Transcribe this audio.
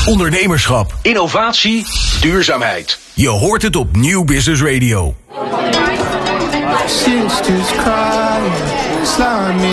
ondernemerschap, innovatie, duurzaamheid. Je hoort het op Nieuw Business Radio.